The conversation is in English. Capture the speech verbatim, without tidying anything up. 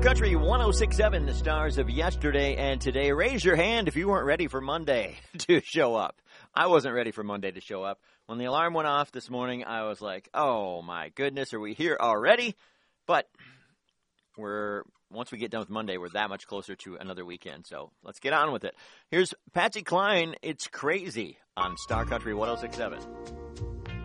Country one oh six point seven, the stars of yesterday and today. Raise your hand if you weren't ready for Monday to show up. I wasn't ready for Monday to show up. When the alarm went off this morning, I was like, oh my goodness, are we here already? But we're once we get done with Monday, we're that much closer to another weekend. So let's get on with it. Here's Patsy Cline, It's Crazy on Star Country one oh six point seven.